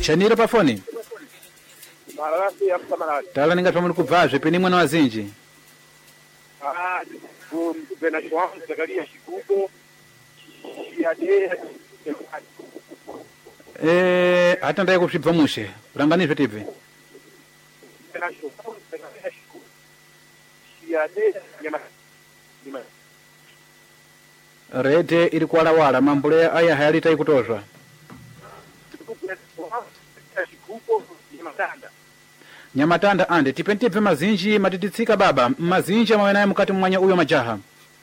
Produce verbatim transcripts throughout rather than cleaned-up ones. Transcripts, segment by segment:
Chanira pa foni. Marasi ya msamarati. Tala ninga pamuli kubvazve peni mwana wazinji. Ah, bena shwangu zakaria shikuko. Yade. Eh, hata ndaye kusvibva mushe. Ranganizve tipi. Bena shwangu zakaria shikuko. Yade nyama. Nyama. Rete iri kuwalawala mambule aya hayalitai kutozva. Shikuko nyamatanda. Nyamatanda ande tipentipve mazinji matititsika baba mazinji amawe naye mukati mwanya uyo majaha.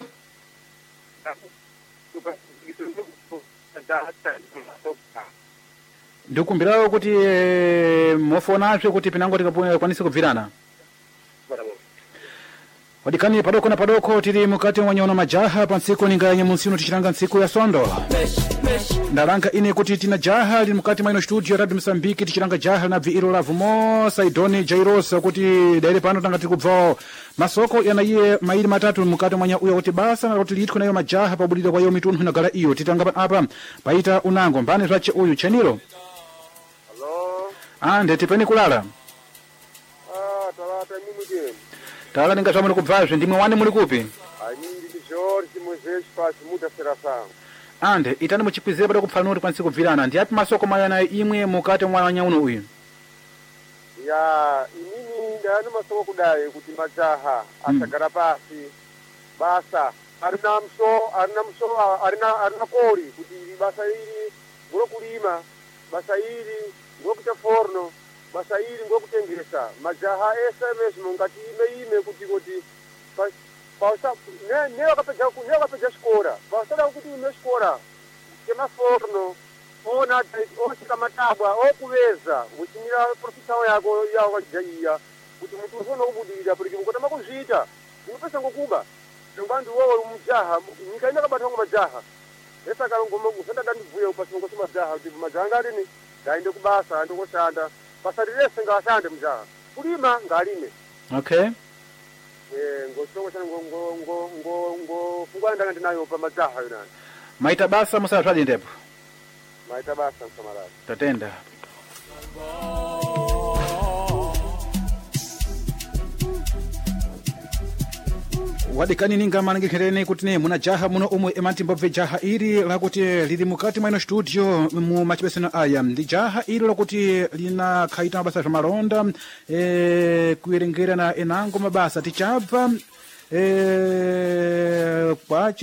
Ndikumbirawo kuti e, mofonazve kuti pinango tikakwanise kubvirana. Wadikani padoko na padoko tiri mukati mwanya uno majaha pansiku ninganye munsino tichiranga nsiku ya sondo. Ndalanga ine kuti tina jaha lili mukati mwa ino studio Radio Msambiki tichiranga jaha na viiro lavu mo Saidoni Jairosa kuti daire pano tanga tiri kubvao masoko yana iye maili matatu mukati mwanya uya kuti basa na kuti liitku na iyo majaha pabulira kwa iyo mitunhu na gala iyo titanga apa paita unango mbane zvache uyu Chanilo. Hello. Ande tipeni kulala. Ah, talata mimi je. Tala ninga zva muli kubvazve ndimwe wani muli kupi? Anyindi ndi George Moses pas muda serasa. Ande itani muchikwizira pada kupfanura kwanise kubvirana ndiyapi masoko mayana imwe mukati mwanya uno uyu. Ya inini ndani masoko kudai kuti majaha asagara pasi basa arina mso arina mso arina arina kori kuti basa hili ngoro kulima basa hili ngoro kuta forno basa hili ngoro kutengesa majaha S M S mungati ime ime kuti kuti pausa ne ne wakapeja ne wakapeja skora pausa kuti ime skora kema forno ona osika matabwa okuveza muchimira profesao yako yawo wajaiya kuti mutu uzono ubudira porque mukota makuzita unopesa ngokuba ndombandu wowo mujaha nyika kabata ngo majaha esa kalongoma usanda dandivuye upasi ngo majaha kuti majaha ngalini ngaende kubasa ndo koshanda pasadirese ngasande mujaha kulima ngalime. Okay. Eh ngosongo sana ngo ngo ngo ngo ngo fungwanda kandi nayo pa majaha yona Maita basa musazvadi ndepo. Maita basa msamarati. Tatenda. Wadikani ninga maningikirene kuti ne muna jaha muno umwe emantimbobve jaha iri lakuti lili mukati mwa ino studio mu machipeseno aya ndi jaha iri lakuti lina khaita mabasa zvamalonda e, kuerengera na enango mabasa tichabva e, kwache